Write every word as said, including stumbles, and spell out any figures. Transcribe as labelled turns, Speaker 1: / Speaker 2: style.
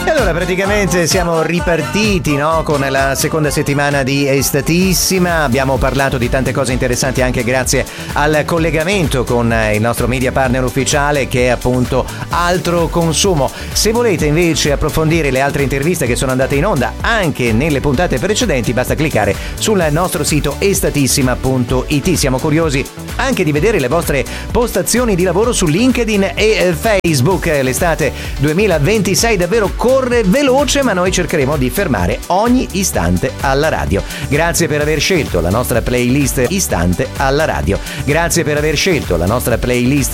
Speaker 1: E allora praticamente siamo ripartiti, no? Con la seconda settimana di Estatissima. Abbiamo parlato di tante cose interessanti anche grazie al collegamento con il nostro media partner ufficiale, che è appunto Altro Consumo. Se volete invece approfondire le altre interviste che sono andate in onda anche nelle puntate precedenti, basta cliccare sul nostro sito estatissima punto it. Siamo curiosi anche di vedere le vostre postazioni di lavoro su LinkedIn e Facebook. L'estate duemilaventisei davvero corre veloce, ma noi cercheremo di fermare ogni istante alla radio. Grazie per aver scelto la nostra playlist Istante alla radio. Grazie per aver scelto la nostra playlist